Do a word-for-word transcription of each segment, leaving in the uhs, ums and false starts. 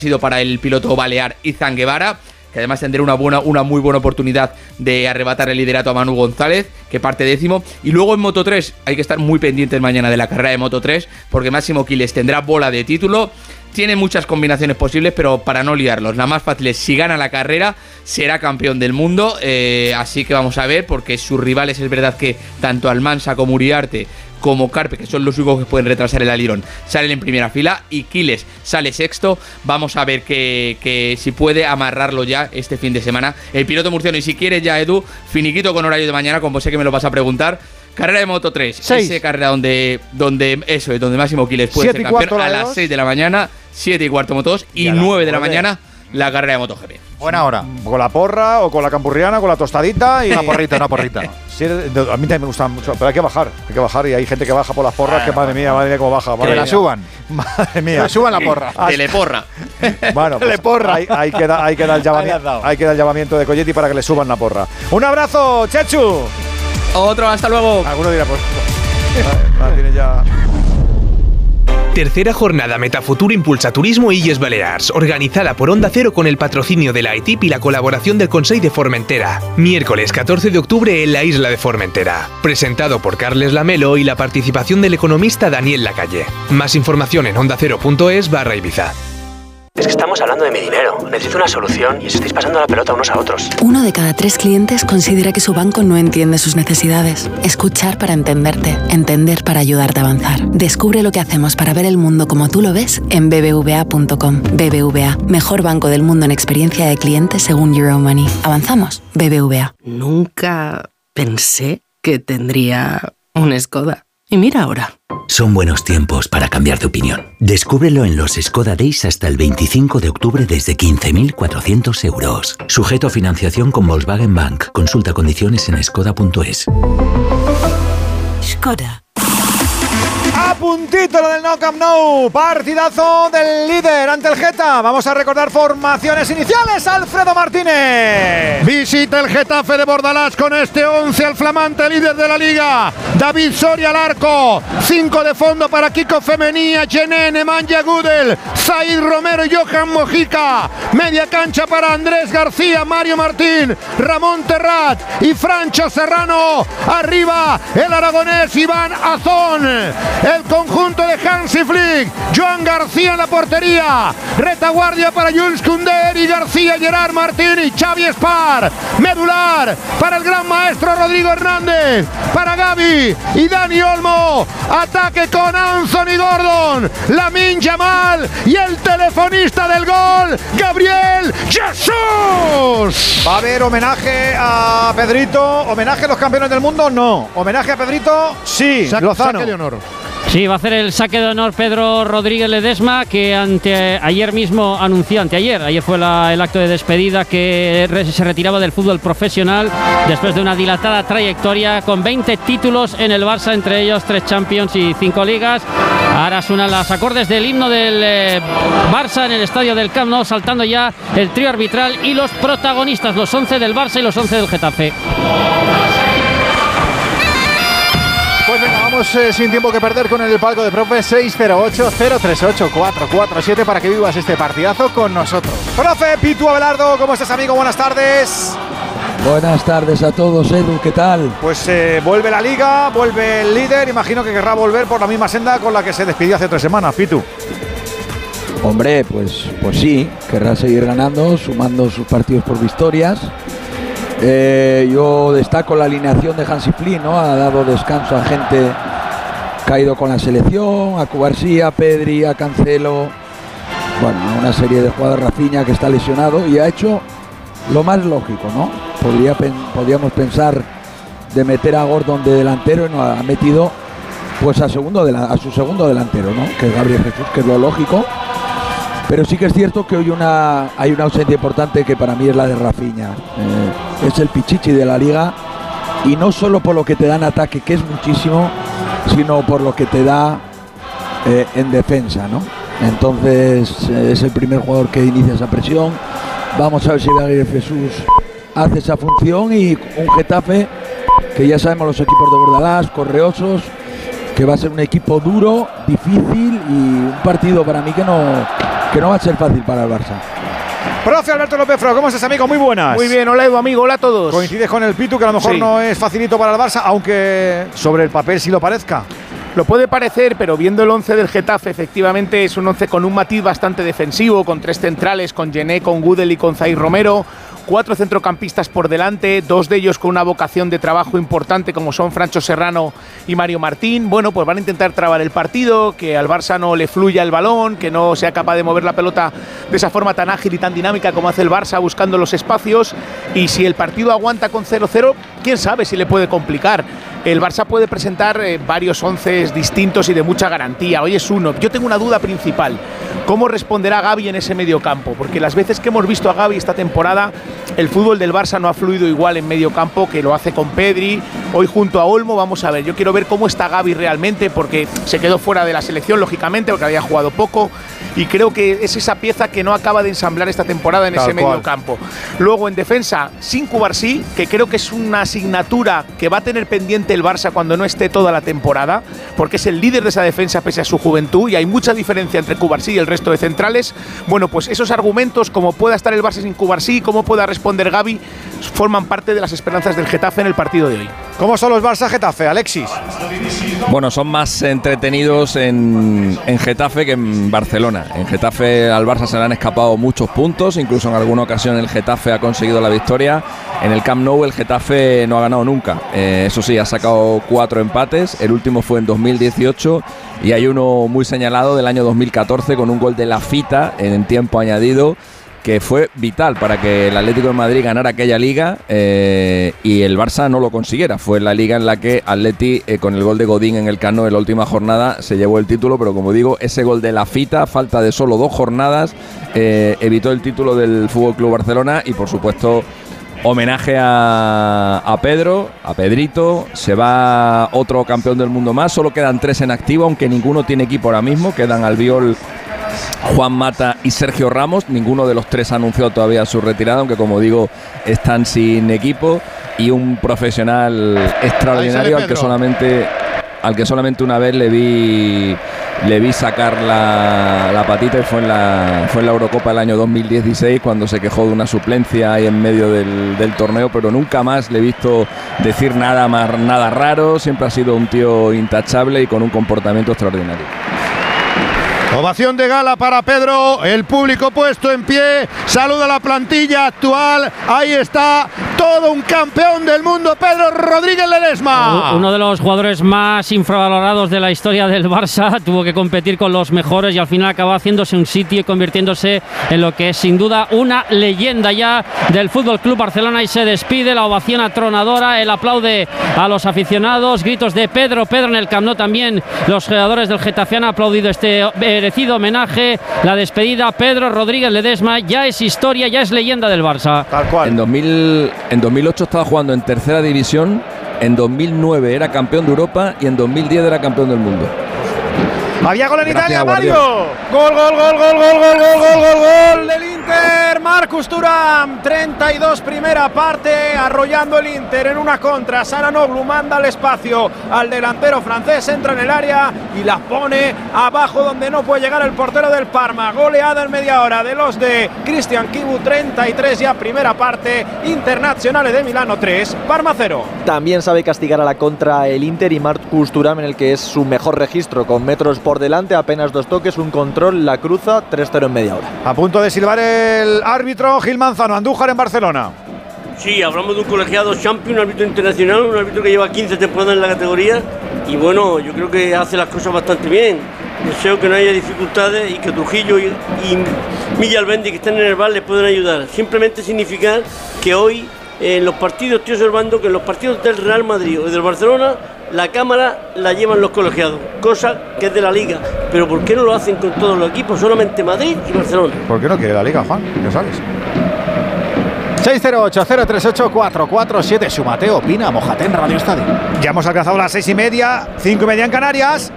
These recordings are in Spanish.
sido para el piloto balear Izan Guevara, que además tendrá una buena, una muy buena oportunidad de arrebatar el liderato a Manu González, que parte décimo. Y luego en Moto tres hay que estar muy pendientes mañana de la carrera de Moto tres, porque Máximo Quiles tendrá bola de título. Tiene muchas combinaciones posibles, pero para no liarlos, la más fácil es, si gana la carrera, será campeón del mundo. Eh, así que vamos a ver, porque sus rivales es verdad que tanto Almansa como Uriarte como Carpe, que son los únicos que pueden retrasar el alirón, salen en primera fila, y Quiles sale sexto. Vamos a ver que, que si puede amarrarlo ya este fin de semana el piloto murciano. Y si quieres ya, Edu, finiquito con horario de mañana, como sé que me lo vas a preguntar. Carrera de Moto tres, esa carrera donde, donde eso es, donde Máximo Quiles puede ser campeón a las seis de la mañana, siete y cuarto Moto dos y nueve de la mañana la carrera de MotoGP. Buena hora. Con la porra o con la campurriana, con la tostadita y… Una porrita, una porrita. Sí, a mí también me gustan mucho, pero hay que bajar, hay que bajar y hay gente que baja por las porras, que madre mía, madre mía cómo baja. Que la suban. Madre mía. Que la suban la porra. Teleporra. Bueno, pues Teleporra. Hay, hay, que da, hay, que dar el llamamiento, hay que dar el llamamiento de Colletti para que le suban la porra. Un abrazo, Chechu. Otro, hasta luego. Alguno dirá, pues… la tiene ya… Tercera jornada Metafuturo Impulsa Turismo Illes Balears, organizada por Onda Cero con el patrocinio de la I T I P y la colaboración del Consell de Formentera. Miércoles catorce de octubre en la isla de Formentera. Presentado por Carles Lamelo y la participación del economista Daniel Lacalle. Más información en ondacero.es barra Ibiza. Es que estamos hablando de mi dinero. Necesito una solución y os estáis pasando la pelota unos a otros. Uno de cada tres clientes considera que su banco no entiende sus necesidades. Escuchar para entenderte. Entender para ayudarte a avanzar. Descubre lo que hacemos para ver el mundo como tú lo ves en b b v a punto com. B B V A, mejor banco del mundo en experiencia de cliente según Euromoney. ¿Avanzamos? B B V A. Nunca pensé que tendría un Skoda. Y mira ahora. Son buenos tiempos para cambiar de opinión. Descúbrelo en los Skoda Days hasta el veinticinco de octubre desde quince mil cuatrocientos euros. Sujeto a financiación con Volkswagen Bank. Consulta condiciones en skoda punto es. Skoda. A puntito lo del No Camp Nou. Partidazo del líder ante el Geta. Vamos a recordar formaciones iniciales. Alfredo Martínez. Visita el Getafe de Bordalás con este once al flamante líder de la Liga. David Soria al arco. cinco de fondo para Kiko Femenía, Jené, Nemanja Gudel, Zaid Romero y Johan Mojica. Media cancha para Andrés García, Mario Martín, Ramón Terrat y Francho Serrano. Arriba el aragonés Iván Azón. El conjunto de Hansi Flick, Joan García en la portería, retaguardia para Jules Koundé, y García, Gerard Martín y Xavi Espar. Medular para el gran maestro Rodrigo Hernández, para Gavi y Dani Olmo. Ataque con Anthony Gordon, Lamine Yamal y el telefonista del gol, Gabriel Jesús. ¿Va a haber homenaje a Pedrito? ¿Homenaje a los campeones del mundo? No. ¿Homenaje a Pedrito? Sí. Sa- Lozano. Saque de honor. Sí, va a hacer el saque de honor Pedro Rodríguez Ledesma, que ante, ayer mismo anunció, anteayer, ayer fue la, el acto de despedida, que re, se retiraba del fútbol profesional después de una dilatada trayectoria con veinte títulos en el Barça, entre ellos tres Champions y cinco Ligas. Ahora suenan los acordes del himno del eh, Barça en el estadio del Camp Nou, saltando ya el trío arbitral y los protagonistas, los once del Barça y los once del Getafe. Pues venga, vamos eh, sin tiempo que perder con el palco de profe. Seis cero ocho, cero tres ocho, cuatro cuatro siete para que vivas este partidazo con nosotros. Profe Pitu Abelardo, ¿cómo estás, amigo? Buenas tardes. Buenas tardes a todos, Edu, ¿qué tal? Pues eh, vuelve la Liga, vuelve el líder. Imagino que querrá volver por la misma senda con la que se despidió hace tres semanas, Pitu. Hombre, pues, pues sí, querrá seguir ganando, sumando sus partidos por victorias. Eh, yo destaco la alineación de Hansi Flick, ¿no? Ha dado descanso a gente que ha ido con la selección, a Cubarsí, a Pedri, a Cancelo, bueno, a una serie de jugadores, Rafinha, que está lesionado, y ha hecho lo más lógico, ¿no? Podría, podríamos pensar de meter a Gordon de delantero, y no, ha metido pues a, segundo de la, a su segundo delantero, ¿no? Que es Gabriel Jesús, que es lo lógico. Pero sí que es cierto que hoy una, hay una ausencia importante que para mí es la de Rafinha. Eh, es el pichichi de la Liga, y no solo por lo que te da en ataque, que es muchísimo, sino por lo que te da eh, en defensa, ¿no? Entonces eh, es el primer jugador que inicia esa presión. Vamos a ver si Gabriel Jesús hace esa función, y un Getafe que ya sabemos los equipos de Bordalás, correosos, que va a ser un equipo duro, difícil, y un partido para mí que no, que no va a ser fácil para el Barça. Profe Alberto López Frao, ¿cómo estás, amigo? Muy buenas. Muy bien, hola Edu, amigo, hola a todos. Coincides con el Pitu, que a lo mejor sí. no es facilito para el Barça, aunque sobre el papel sí lo parezca. Lo puede parecer, pero viendo el once del Getafe, efectivamente es un once con un matiz bastante defensivo, con tres centrales, con Gené, con Gudel y con Zaïr Romero. Cuatro centrocampistas por delante, dos de ellos con una vocación de trabajo importante como son Francho Serrano y Mario Martín. Bueno, pues van a intentar trabar el partido, que al Barça no le fluya el balón, que no sea capaz de mover la pelota de esa forma tan ágil y tan dinámica como hace el Barça buscando los espacios. Y si el partido aguanta con cero cero, quién sabe si le puede complicar. El Barça puede presentar eh, varios onces distintos y de mucha garantía. Hoy es uno. Yo tengo una duda principal. ¿Cómo responderá Gavi en ese mediocampo? Porque las veces que hemos visto a Gavi esta temporada, el fútbol del Barça no ha fluido igual en mediocampo, que lo hace con Pedri. Hoy junto a Olmo, vamos a ver. Yo quiero ver cómo está Gavi realmente, porque se quedó fuera de la selección, lógicamente, porque había jugado poco. Y creo que es esa pieza que no acaba de ensamblar esta temporada en Tal ese mediocampo. Luego en defensa, sin Cubarsí, que creo que es una asignatura que va a tener pendiente el Barça cuando no esté toda la temporada, porque es el líder de esa defensa pese a su juventud y hay mucha diferencia entre Cubarsí y el resto de centrales. Bueno, pues esos argumentos, como pueda estar el Barça sin Cubarsí, cómo pueda responder Gavi, forman parte de las esperanzas del Getafe en el partido de hoy. ¿Cómo son los Barça-Getafe, Alexis? Bueno, son más entretenidos en, en Getafe que en Barcelona. En Getafe al Barça se le han escapado muchos puntos, incluso en alguna ocasión el Getafe ha conseguido la victoria. En el Camp Nou el Getafe no ha ganado nunca. Eh, eso sí, ha sacado cuatro empates, el último fue en dos mil dieciocho y hay uno muy señalado del año dos mil catorce con un gol de Lafita en tiempo añadido, que fue vital para que el Atlético de Madrid ganara aquella liga eh, y el Barça no lo consiguiera. Fue la liga en la que Atleti, eh, con el gol de Godín en el Camp Nou en la última jornada, se llevó el título, pero como digo, ese gol de Lafita, falta de solo dos jornadas, eh, evitó el título del F C Barcelona y por supuesto homenaje a, a Pedro, a Pedrito. Se va otro campeón del mundo más, solo quedan tres en activo, aunque ninguno tiene equipo ahora mismo, quedan Albiol, Juan Mata y Sergio Ramos. Ninguno de los tres ha anunciado todavía su retirada, aunque como digo están sin equipo. Y un profesional extraordinario al que solamente al que solamente una vez le vi le vi sacar la, la patita y fue en la fue en la Eurocopa del año dos mil dieciséis, cuando se quejó de una suplencia ahí en medio del, del torneo, pero nunca más le he visto decir nada más nada raro. Siempre ha sido un tío intachable y con un comportamiento extraordinario. Ovación de gala para Pedro, el público puesto en pie, saluda a la plantilla actual, ahí está, todo un campeón del mundo, Pedro Rodríguez Ledesma. Uno de los jugadores más infravalorados de la historia del Barça, tuvo que competir con los mejores y al final acabó haciéndose un sitio y convirtiéndose en lo que es sin duda una leyenda ya del F C Barcelona, y se despide, la ovación atronadora, el aplaude a los aficionados, gritos de Pedro, Pedro en el Camp Nou también, los jugadores del Getafe han aplaudido este merecido homenaje, la despedida. Pedro Rodríguez Ledesma ya es historia, ya es leyenda del Barça. Tal cual. En, dos mil, en dos mil ocho estaba jugando en tercera división, en dos mil nueve era campeón de Europa y en dos mil diez era campeón del mundo. Había gol en Gracias, Italia, Guardiola. Mario. Gol, gol, gol, gol, gol, gol, gol, gol, gol, gol del Inter. Marcus Thuram, treinta y dos primera parte, arrollando el Inter en una contra. Saranoglu manda al espacio al delantero francés, entra en el área y la pone abajo donde no puede llegar el portero del Parma. Goleada en media hora de los de Cristian Chivu, treinta y tres ya primera parte. Internazionale de Milano tres, Parma cero. También sabe castigar a la contra el Inter y Marcus Thuram, en el que es su mejor registro, con metros por delante, apenas dos toques, un control, la cruza, tres cero en media hora. A punto de silbar el árbitro Gil Manzano, Andújar en Barcelona. Sí, hablamos de un colegiado champion, un árbitro internacional, un árbitro que lleva quince temporadas en la categoría y bueno, yo creo que hace las cosas bastante bien. Deseo que no haya dificultades y que Trujillo y, y Villalbendi, que están en el bar, les puedan ayudar. Simplemente significar que hoy en los partidos, estoy observando que en los partidos del Real Madrid o del Barcelona, la cámara la llevan los colegiados, cosa que es de la Liga. Pero ¿por qué no lo hacen con todos los equipos? Solamente Madrid y Barcelona. ¿Por qué no quiere la Liga, Juan? Ya sabes. seis cero ocho, cero tres ocho, cuatro cuatro siete. Su Mateo opina, mójate en Radio Estadio. Ya hemos alcanzado las seis y media, cinco y media en Canarias.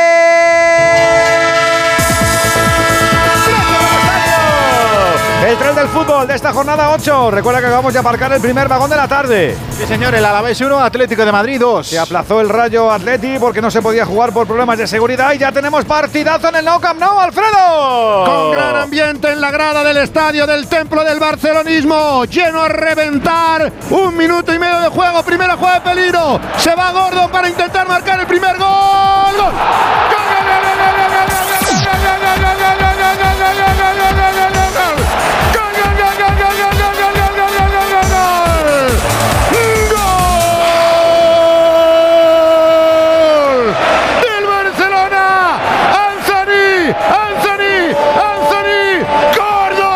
El tren del fútbol de esta jornada ocho. Recuerda que acabamos de aparcar el primer vagón de la tarde. Sí, señor, el Alavés uno, Atlético de Madrid dos. Se aplazó el Rayo Atleti porque no se podía jugar por problemas de seguridad y ya tenemos partidazo en el Nou Camp Nou, Alfredo. Con gran ambiente en la grada del estadio del Templo del Barcelonismo, lleno a reventar. Un minuto y medio de juego, primera jugada de peligro. Se va Gordon para intentar marcar el primer gol. ¡Gol! ¡Gol! del Barcelona. Anthony, Anthony, Anthony Gordon.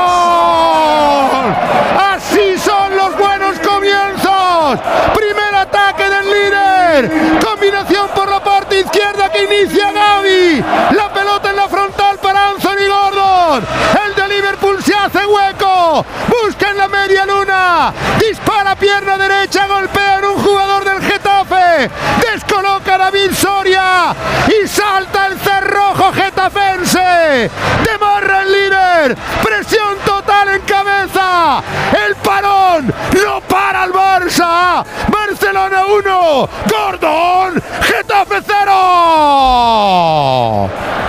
Así son los buenos comienzos. Primer ataque del líder. Combinación por la parte izquierda que inicia Gavi. La pelota en la frontal para Anthony Gordon. El de Liverpool se hace hueco. Busca en la media luna. Dispara pierna derecha. Golpea en un jugador del Getafe. Descoloca a David Soria. Y salta el cerrojo getafense. Demarra el líder. Presión total en cabeza. El parón. No para el Barça. Barcelona uno. Gordon. Getafe cero.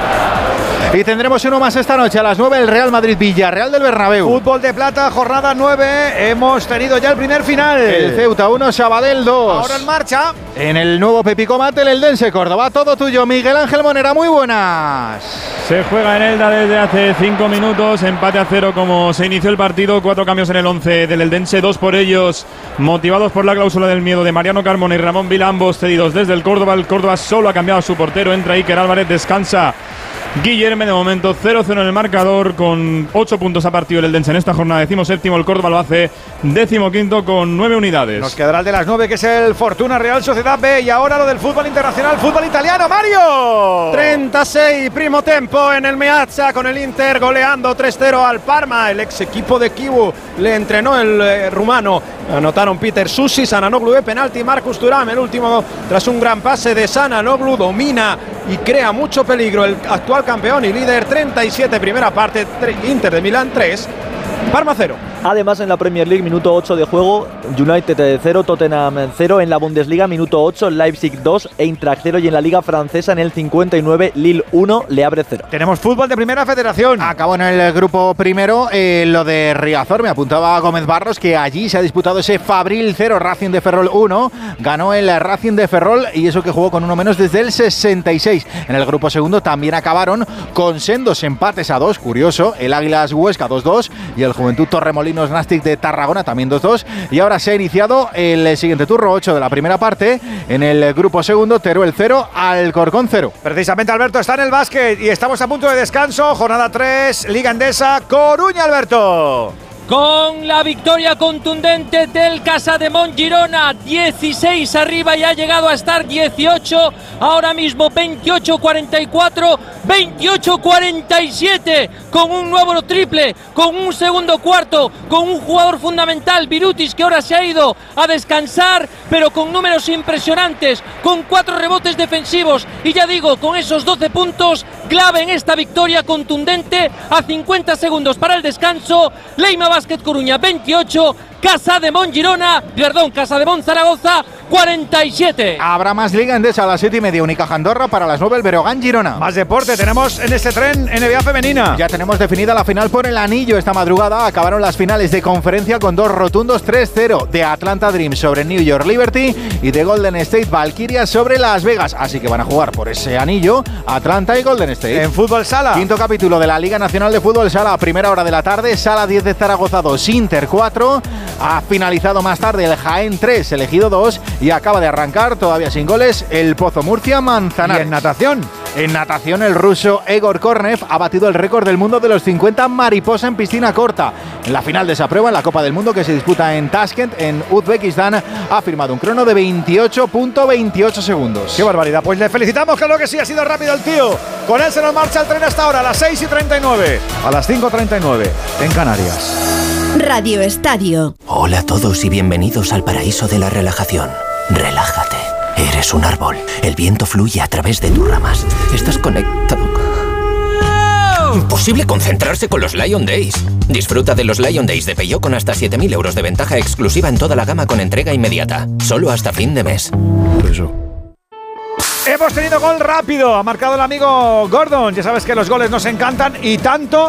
Y tendremos uno más esta noche a las nueve, el Real Madrid Villarreal del Bernabéu. Fútbol de plata, jornada nueve. Hemos tenido ya el primer final. El Ceuta uno, Sabadell dos. Ahora en marcha. En el nuevo Pepico Mate, el Eldense Córdoba. Todo tuyo, Miguel Ángel Monera. Muy buenas. Se juega en Elda desde hace cinco minutos. Empate a cero como se inició el partido. Cuatro cambios en el once del Eldense. Dos por ellos motivados por la cláusula del miedo de Mariano Carmona y Ramón Vila. Ambos cedidos desde el Córdoba. El Córdoba solo ha cambiado a su portero. Entra Iker Álvarez, descansa Guillermo. De momento cero cero en el marcador, con ocho puntos a partido el Eldense en esta jornada. Decimo séptimo, el Córdoba lo hace décimo quinto con nueve unidades. Nos quedará el de las nueve, que es el Fortuna Real Sociedad B. Y ahora lo del fútbol internacional, fútbol italiano, Mario. treinta y seis, primo tempo en el Meazza, con el Inter goleando tres cero al Parma. El ex equipo de Kivu le entrenó el eh, rumano. Anotaron Peter Sussi, Sananoglu de penalti, Marcus Thuram el último tras un gran pase de Sananoglu. Domina y crea mucho peligro el actual campeón y líder. Treinta y siete primera parte, Inter de Milán tres, Parma cero. Además, en la Premier League, minuto ocho de juego, United cero, Tottenham cero. En la Bundesliga, minuto ocho, Leipzig dos, Eintracht cero. Y en la Liga Francesa, en el cincuenta y nueve, Lille uno, Le Havre cero. Tenemos fútbol de primera federación. Acabó en el grupo primero eh, lo de Riazor. Me apuntaba Gómez Barros que allí se ha disputado ese Fabril cero, Racing de Ferrol uno. Ganó el Racing de Ferrol, y eso que jugó con uno menos desde el sesenta y seis. En el grupo segundo también acabaron con sendos empates a dos. Curioso, el Águilas Huesca dos dos y el Juventud Torremolinos Nastic de Tarragona también dos dos. Y ahora se ha iniciado el siguiente turno, ocho de la primera parte. En el grupo segundo, Teruel cero, Alcorcón cero. Precisamente, Alberto, está en el básquet y estamos a punto de descanso. Jornada tres, Liga Endesa, Coruña, Alberto. Con la victoria contundente del Casademont Girona, dieciséis arriba y ha llegado a estar dieciocho, ahora mismo veintiocho cuarenta y cuatro, veintiocho cuarenta y siete, con un nuevo triple, con un segundo cuarto, con un jugador fundamental, Birutis, que ahora se ha ido a descansar, pero con números impresionantes, con cuatro rebotes defensivos y ya digo, con esos doce puntos clave en esta victoria contundente. A cincuenta segundos para el descanso, Leima Basket Coruña veintiocho, Casademont Girona, perdón, Casademont Zaragoza cuarenta y siete. Habrá más Liga Endesa a las siete y media, Unicaja Andorra, para las nueve el Breogán Girona. Más deporte tenemos en este tren, N B A femenina. Ya tenemos definida la final por el anillo esta madrugada. Acabaron las finales de conferencia con dos rotundos tres cero de Atlanta Dream sobre New York Liberty y de Golden State Valkyria sobre Las Vegas. Así que van a jugar por ese anillo Atlanta y Golden State. En fútbol sala, quinto capítulo de la Liga Nacional de Fútbol Sala, primera hora de la tarde, Sala diez de Zaragoza dos, Inter cuatro. Ha finalizado más tarde el Jaén tres, Elegido dos, y acaba de arrancar, todavía sin goles, el Pozo Murcia Manzanares. ¿Y en natación? En natación, el ruso Egor Kornev ha batido el récord del mundo de los cincuenta mariposa en piscina corta. En la final de esa prueba, en la Copa del Mundo que se disputa en Tashkent, en Uzbekistán, ha firmado un crono de veintiocho punto veintiocho segundos. ¡Qué barbaridad! Pues le felicitamos, claro que sí, ha sido rápido el tío. Con él se nos marcha el tren hasta ahora, a las seis y treinta y nueve, a las cinco y treinta y nueve, en Canarias. Radio Estadio. Hola a todos y bienvenidos al paraíso de la relajación. Relájate. Eres un árbol. El viento fluye a través de tus ramas. Estás conectado. Imposible concentrarse con los Lion Days. Disfruta de los Lion Days de Peugeot con hasta siete mil euros de ventaja exclusiva en toda la gama con entrega inmediata. Solo hasta fin de mes. Eso. Hemos tenido gol rápido. Ha marcado el amigo Gordon. Ya sabes que los goles nos encantan y tanto